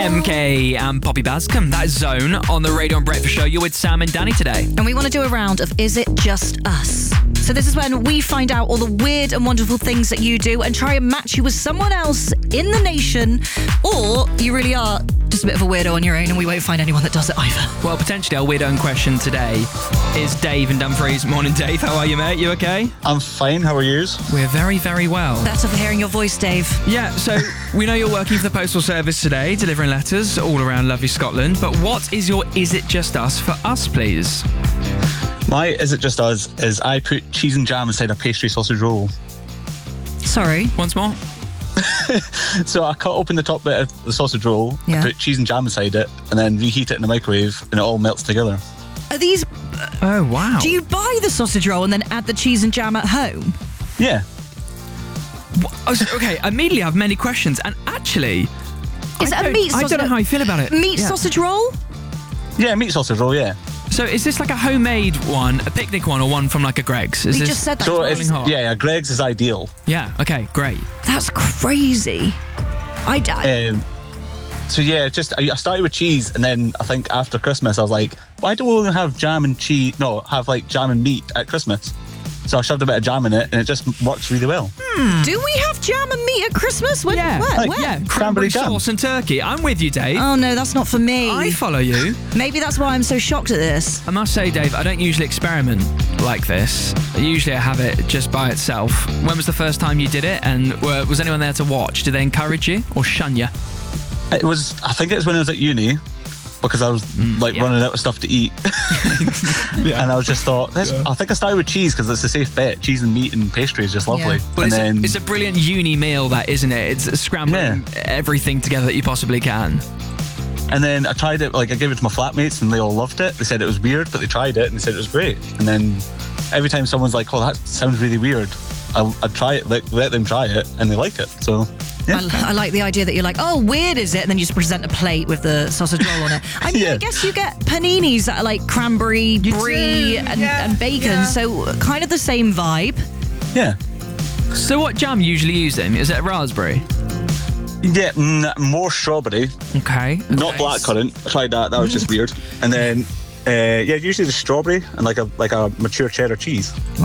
MK and Poppy Bascom. That is Zone on the Radio and Breakfast Show. You're with Sam and Danny today. And we want to do a round of Is It Just Us? So this is when we find out all the weird and wonderful things that you do and try and match you with someone else in the nation, or you really are just a bit of a weirdo on your own and we won't find anyone that does it either. Well, potentially our weirdo in question today is Dave in Dumfries. Morning, Dave. How are you, mate? You okay? I'm fine. How are yous? We're very, very well. Better for hearing your voice, Dave. Yeah, so we know you're working for the Postal Service today, delivering letters all around lovely Scotland. But what is your Is It Just Us for us, please? My Is It Just Us is I put cheese and jam inside a pastry sausage roll. Sorry. Once more. So I cut open the top bit of the sausage roll, Yeah. put cheese and jam inside it, and then reheat it in the microwave, and it all melts together. Are these... Oh, wow. Do you buy the sausage roll and then add the cheese and jam at home? Yeah. Okay, immediately I have many questions. And actually... Is it a meat sausage? I don't know how I feel about it. Meat Yeah. sausage roll? Yeah, meat sausage roll, yeah. So is this like a homemade one, a picnic one, or one from like a Greg's? Is You this... just said that. So boiling hot? yeah, Greg's is ideal. Yeah, okay, great. That's crazy. So yeah, I started with cheese, and then I think after Christmas I was like, why do we only have jam and cheese? No, have like jam and meat at Christmas. So I shoved a bit of jam in it, and it just works really well. Do we have jam and meat at Christmas? When? Yeah, Where? like, Where? Yeah, Cranberry cranberry jam. sauce and turkey. I'm with you, Dave. Oh no, that's not for me. I follow you. Maybe that's why I'm so shocked at this. I must say, Dave, I don't usually experiment like this. Usually I have it just by itself. When was the first time you did it? And was anyone there to watch? Did they encourage you or shun you? I think it was when I was at uni, because I was running out of stuff to eat. And I was just thought, I think I started with cheese because it's a safe bet. Cheese and meat and pastry is just lovely. Well, And it's a brilliant uni meal, that, isn't it? It's scrambling everything together that you possibly can. And then I tried it, I gave it to my flatmates and they all loved it. They said it was weird, but they tried it and they said it was great. And then every time someone's like, oh, that sounds really weird, I'd try it, let them try it, and they like it. So, yeah. I like the idea that you're like, oh, weird is it? And then you just present a plate with the sausage roll on it. I mean, Yeah. I guess you get paninis that are like cranberry, brie, and bacon. So kind of the same vibe. Yeah. So what jam you usually use then? Is it raspberry? Yeah, more strawberry, Okay. not blackcurrant. I tried that, that was just weird. And then, usually the strawberry and like a mature cheddar cheese.